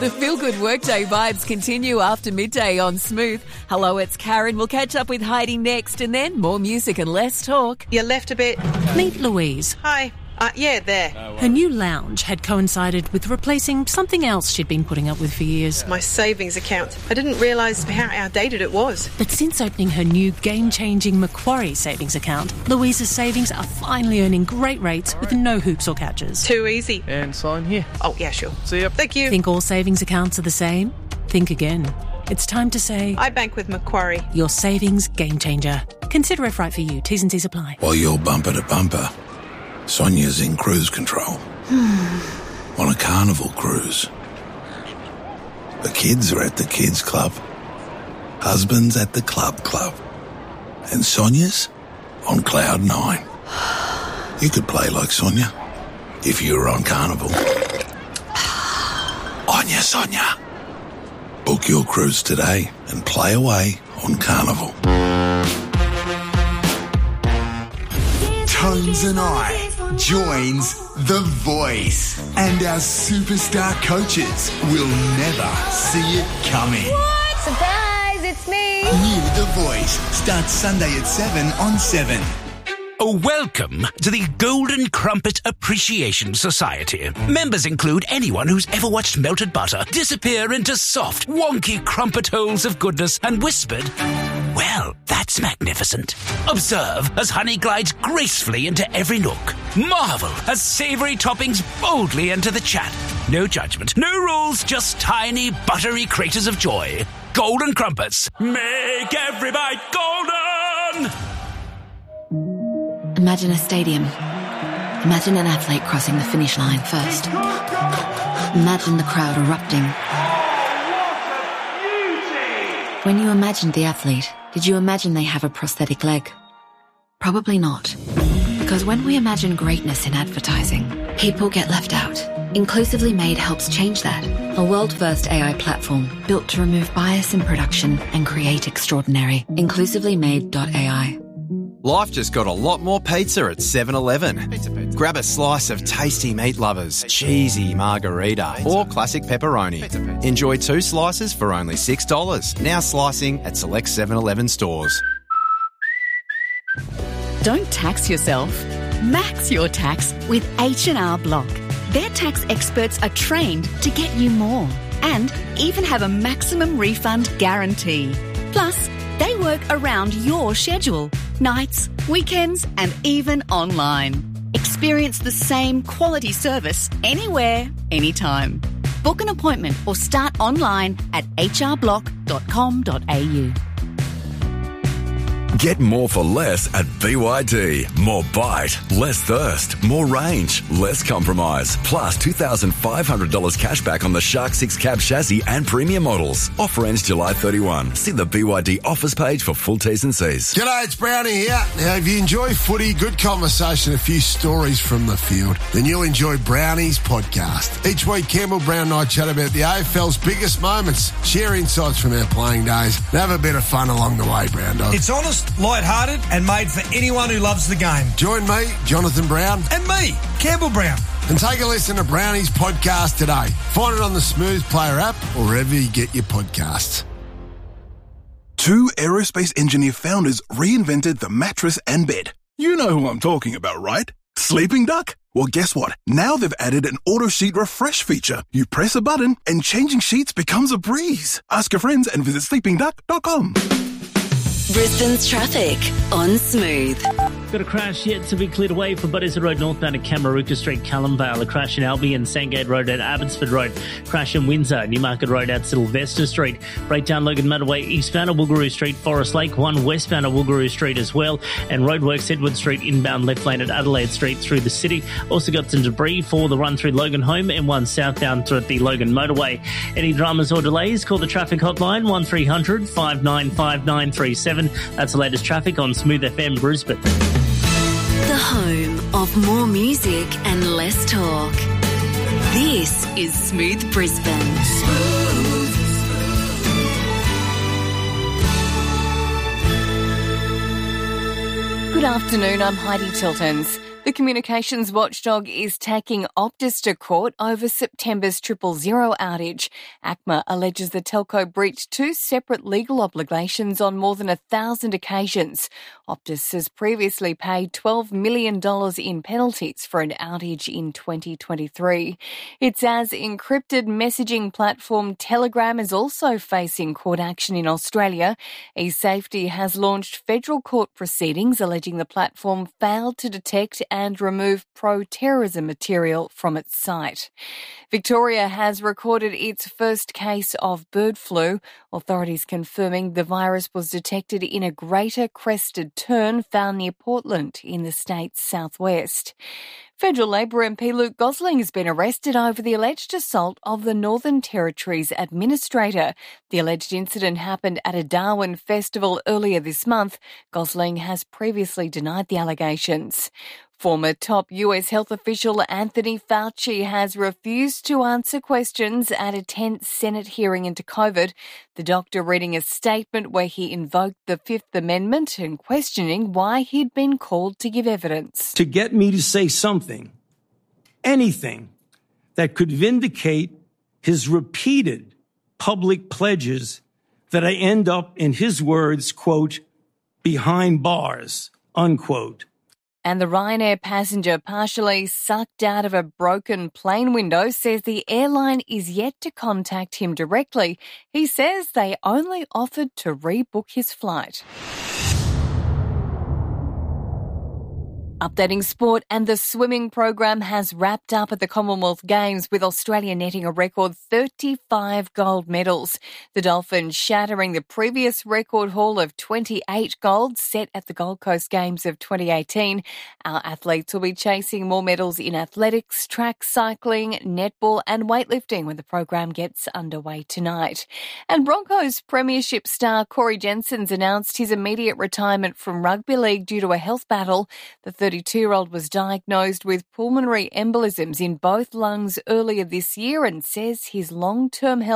The feel-good workday vibes continue after midday on Smooth. Hello, it's Karen. We'll catch up with Heidi next, and then more music and less talk. You left a bit. Meet Louise. Hi. Yeah, there. Her new lounge had coincided with replacing something else she'd been putting up with for years. My savings account. I didn't realise how outdated it was. But since opening her new game-changing Macquarie savings account, Louise's savings are finally earning great rates with no hoops or catches. Too easy. And sign here. Oh, yeah, sure. See ya. Thank you. Think all savings accounts are the same? Think again. It's time to say... I bank with Macquarie. Your savings game changer. Consider if right for you. T's and C's apply. While you're bumper to bumper, Sonia's in cruise control. On a Carnival cruise. The kids are at the kids club. Husband's at the club. And Sonia's on cloud 9. You could play like Sonia if you were on Carnival. Onya, Sonia. Book your cruise today and play away on Carnival. Tones and I joins The Voice, and our superstar coaches will never see it coming. What? Surprise, it's me. New The Voice starts Sunday at 7 on 7. Welcome to the Golden Crumpet Appreciation Society. Members include anyone who's ever watched melted butter disappear into soft, wonky crumpet holes of goodness and whispered, "Well, that's magnificent." Observe as honey glides gracefully into every nook. Marvel as savoury toppings boldly enter the chat. No judgment, no rules, just tiny, buttery craters of joy. Golden Crumpets. Make every bite golden! Imagine a stadium. Imagine an athlete crossing the finish line first. Imagine the crowd erupting. When you imagined the athlete, did you imagine they have a prosthetic leg? Probably not. Because when we imagine greatness in advertising, people get left out. Inclusively Made helps change that. A world-first AI platform built to remove bias in production and create extraordinary. InclusivelyMade.ai. Life just got a lot more pizza at 7-Eleven. Grab a slice of tasty meat lovers, cheesy margarita, or classic pepperoni. Enjoy 2 slices for only $6. Now slicing at select 7-Eleven stores. Don't tax yourself. Max your tax with H&R Block. Their tax experts are trained to get you more and even have a maximum refund guarantee. Plus, they work around your schedule, nights, weekends, and even online. Experience the same quality service anywhere, anytime. Book an appointment or start online at hrblock.com.au. Get more for less at BYD. More bite, less thirst, more range, less compromise. Plus $2,500 cash back on the Shark 6 cab chassis and premium models. Offer ends July 31. See the BYD offers page for full T's and C's. G'day, it's Brownie here. Now, if you enjoy footy, good conversation, a few stories from the field, then you'll enjoy Brownie's podcast. Each week, Campbell Brown and I chat about the AFL's biggest moments, share insights from our playing days, and have a bit of fun along the way, Brown Dog. It's honest, light-hearted and made for anyone who loves the game. Join me, Jonathan Brown. And me, Campbell Brown. And take a listen to Brownie's podcast today. Find it on the Smooth Player app or wherever you get your podcasts. 2 aerospace engineer founders reinvented the mattress and bed. You know who I'm talking about, right? Sleeping Duck? Well, guess what? Now they've added an auto sheet refresh feature. You press a button and changing sheets becomes a breeze. Ask your friends and visit sleepingduck.com. Brisbane's traffic on Smooth. Got a crash yet to be cleared away from Buddisa Road northbound at Camaruka Street, Callumvale. A crash in Albion, Sandgate Road at Abbotsford Road. Crash in Windsor, Newmarket Road at Sylvester Street. Breakdown Logan Motorway eastbound at Woogaroo Street, Forest Lake. 1 westbound at Woogaroo Street as well. And roadworks Edward Street inbound left lane at Adelaide Street through the city. Also got some debris for the run through Logan Home and 1 southbound through the Logan Motorway. Any dramas or delays, call the traffic hotline 1300 595937. That's the latest traffic on Smooth FM Brisbane. The home of more music and less talk. This is Smooth Brisbane. Good afternoon, I'm Heidi Tiltons. The communications watchdog is taking Optus to court over September's 000 outage. ACMA alleges the telco breached 2 separate legal obligations on more than 1,000 occasions. Optus has previously paid $12 million in penalties for an outage in 2023. It's as encrypted messaging platform Telegram is also facing court action in Australia. eSafety has launched federal court proceedings alleging the platform failed to detect and remove pro-terrorism material from its site. Victoria has recorded its first case of bird flu, authorities confirming the virus was detected in a greater crested tern found near Portland in the state's southwest. Federal Labor MP Luke Gosling has been arrested over the alleged assault of the Northern Territory's administrator. The alleged incident happened at a Darwin festival earlier this month. Gosling has previously denied the allegations. Former top US health official Anthony Fauci has refused to answer questions at a tense Senate hearing into COVID. The doctor reading a statement where he invoked the Fifth Amendment and questioning why he'd been called to give evidence. To get me to say something, anything, that could vindicate his repeated public pledges that I end up, in his words, quote, behind bars, unquote. And the Ryanair passenger partially sucked out of a broken plane window says the airline is yet to contact him directly. He says they only offered to rebook his flight. Updating sport, and the swimming program has wrapped up at the Commonwealth Games with Australia netting a record 35 gold medals. The Dolphins shattering the previous record haul of 28 gold set at the Gold Coast Games of 2018. Our athletes will be chasing more medals in athletics, track cycling, netball and weightlifting when the program gets underway tonight. And Broncos premiership star Corey Jensen's announced his immediate retirement from rugby league due to a health battle. The 32-year-old was diagnosed with pulmonary embolisms in both lungs earlier this year and says his long-term health